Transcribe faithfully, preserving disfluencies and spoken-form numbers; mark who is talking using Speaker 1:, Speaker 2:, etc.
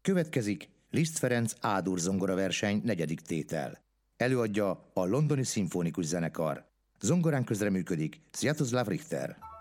Speaker 1: Következik Liszt Ferenc A-dur zongora verseny negyedik tétel. Előadja a Londoni Szimfonikus Zenekar. Zongorán közreműködik Sviatoslav Richter.